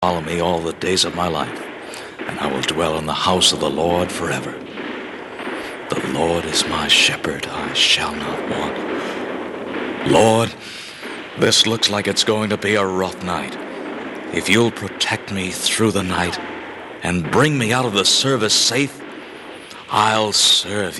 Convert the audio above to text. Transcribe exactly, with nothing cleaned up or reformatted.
follow me all the days of my life, and I will dwell in the house of the Lord forever. The Lord is my shepherd, I shall not want. Lord, this looks like it's going to be a rough night. If you'll protect me through the night and bring me out of the service safe, I'll serve you.